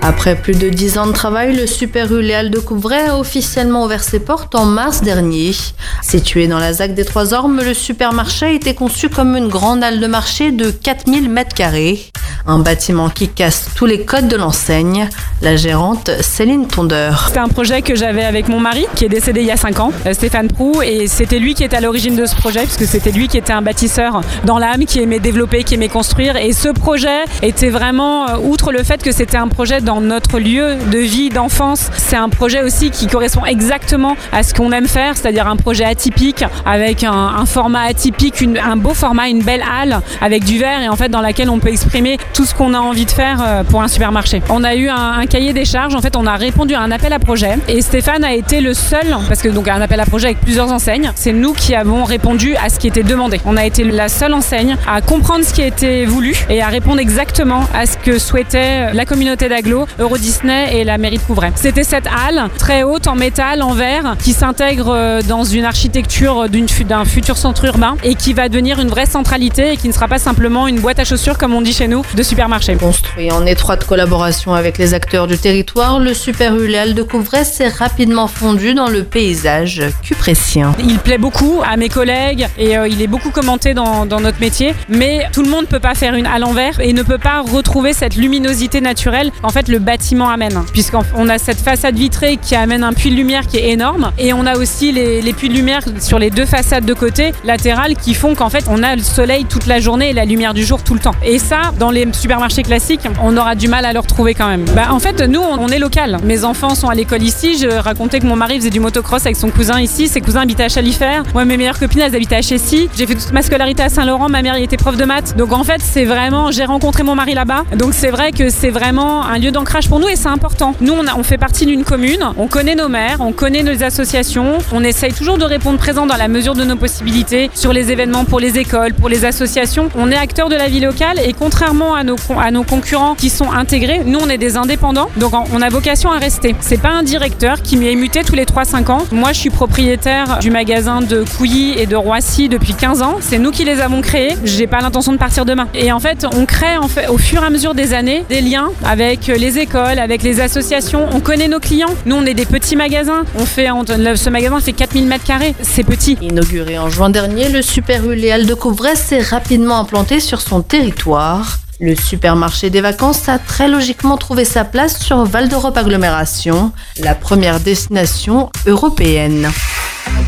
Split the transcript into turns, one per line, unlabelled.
Après plus de 10 ans de travail, le Super U Léal de Couvray a officiellement ouvert ses portes en mars dernier. Situé dans la ZAC des Trois Ormes, le supermarché a été conçu comme une grande halle de marché de 4000 m². Un bâtiment qui casse tous les codes de l'enseigne. La gérante Céline Tondeur.
C'était un projet que j'avais avec mon mari qui est décédé il y a 5 ans, Stéphane Prou, et c'était lui qui était à l'origine de ce projet puisque c'était lui qui était un bâtisseur dans l'âme, qui aimait développer, qui aimait construire, et ce projet était vraiment, outre le fait que c'était un projet dans notre lieu de vie, d'enfance, c'est un projet aussi qui correspond exactement à ce qu'on aime faire, c'est-à-dire un projet atypique avec un format atypique, un beau format, une belle halle avec du verre et en fait dans laquelle on peut exprimer tout ce qu'on a envie de faire pour un supermarché. On a eu un cahier des charges, en fait on a répondu à un appel à projet et Stéphane a été le seul, parce que donc un appel à projet avec plusieurs enseignes, c'est nous qui avons répondu à ce qui était demandé. On a été la seule enseigne à comprendre ce qui était voulu et à répondre exactement à ce que souhaitait la communauté d'agglo, Euro Disney et la mairie de Couvray. C'était cette halle très haute en métal, en verre, qui s'intègre dans une architecture d'un futur centre urbain et qui va devenir une vraie centralité et qui ne sera pas simplement une boîte à chaussures comme on dit chez nous de supermarché.
Construit en étroite collaboration avec les acteurs du territoire, le Super U Léal de Couvray s'est rapidement fondu dans le paysage cupressien.
Il plaît beaucoup à mes collègues et il est beaucoup commenté dans notre métier, mais tout le monde ne peut pas faire une halle en verre et ne peut pas retrouver cette luminosité naturelle qu'en fait le bâtiment amène, puisqu'on a cette façade vitrée qui amène un puits de lumière qui est énorme et on a aussi les puits de lumière sur les deux façades de côté latérales qui font qu'en fait on a le soleil toute la journée et la lumière du jour tout le temps. Et ça, dans les supermarchés classiques, on aura du mal à le retrouver quand même. En fait, nous, on est local. Mes enfants sont à l'école ici. Je racontais que mon mari faisait du motocross avec son cousin ici. Ses cousins habitaient à Chalifert. Moi, mes meilleures copines, elles habitaient à Chessy. J'ai fait toute ma scolarité à Saint-Laurent. Ma mère y était prof de maths. Donc en fait, c'est vraiment, j'ai rencontré mon mari là-bas. Donc c'est vrai que c'est vraiment un lieu d'ancrage pour nous et c'est important. Nous, on fait partie d'une commune. On connaît nos maires, on connaît nos associations. On essaye toujours de répondre présent dans la mesure de nos possibilités sur les événements pour les écoles, pour les associations. On est acteur de la vie locale et contrairement à nos concurrents qui sont intégrés, nous on est des indépendants, donc on a vocation à rester. C'est pas un directeur qui m'est muté tous les 3-5 ans. Moi je suis propriétaire du magasin de Couilly et de Roissy depuis 15 ans. C'est nous qui les avons créés. J'ai pas l'intention de partir demain. Et en fait, on crée au fur et à mesure des années des liens avec les écoles, avec les associations. On connaît nos clients. Nous on est des petits magasins. Ce magasin fait 4000 m². C'est petit.
Inauguré en juin dernier, le Super U Léal de Couvray s'est rapidement implanté sur son territoire. Le supermarché des vacances a très logiquement trouvé sa place sur Val d'Europe Agglomération, la première destination européenne.